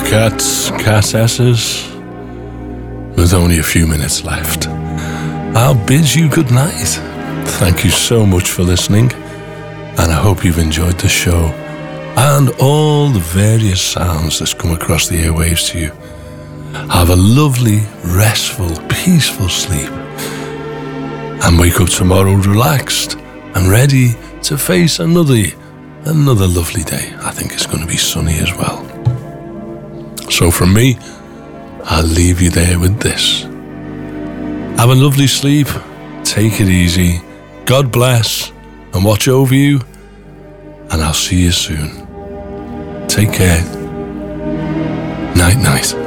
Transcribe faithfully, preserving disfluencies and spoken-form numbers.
cats, catesses. With only a few minutes left, I'll bid you good night. Thank you so much for listening, and I hope you've enjoyed the show and all the various sounds that's come across the airwaves to you. Have a lovely, restful, peaceful sleep, and wake up tomorrow relaxed and ready to face another, another lovely day. I think it's going to be sunny as well. So from me, I'll leave you there with this. Have a lovely sleep, take it easy, God bless, and watch over you, and I'll see you soon. Take care. Night, night.